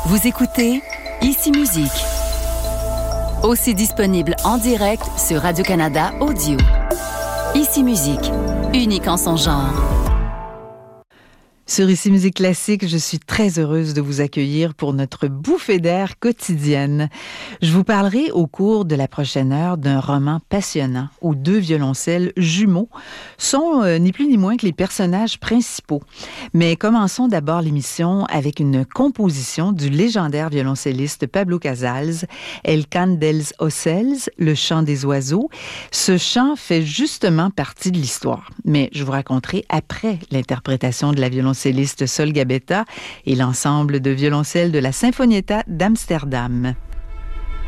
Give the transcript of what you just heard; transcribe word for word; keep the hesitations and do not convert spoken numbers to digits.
Vous écoutez Ici Musique. Aussi disponible en direct sur Radio-Canada Audio. Ici Musique, unique en son genre. Sur Ici Musique Classique, je suis très heureuse de vous accueillir pour notre bouffée d'air quotidienne. Je vous parlerai au cours de la prochaine heure d'un roman passionnant où deux violoncelles jumeaux sont euh, ni plus ni moins que les personnages principaux. Mais commençons d'abord l'émission avec une composition du légendaire violoncelliste Pablo Casals, El Cant dels Ocells, le chant des oiseaux. Ce chant fait justement partie de l'histoire, mais je vous raconterai après l'interprétation de la violoncelliste Sol Gabetta et l'ensemble de violoncelles de la Sinfonietta d'Amsterdam.